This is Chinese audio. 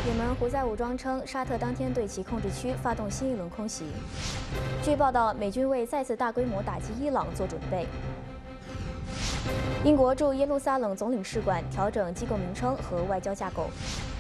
也门胡塞武装称，沙特当天对其控制区发动新一轮空袭。据报道，美军为再次大规模打击伊朗做准备。英国驻耶路撒冷总领事馆调整机构名称和外交架构。